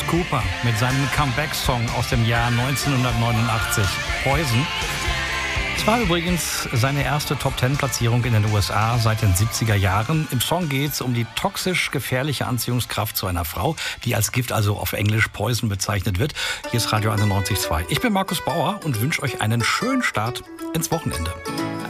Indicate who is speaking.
Speaker 1: Cooper mit seinem Comeback-Song aus dem Jahr 1989, Poison. Es war übrigens seine erste Top-10-Platzierung in den USA seit den 70er Jahren. Im Song geht es um die toxisch gefährliche Anziehungskraft zu einer Frau, die als Gift, also auf Englisch Poison bezeichnet wird. Hier ist Radio 91.2. Ich bin Markus Bauer und wünsche euch einen schönen Start ins Wochenende.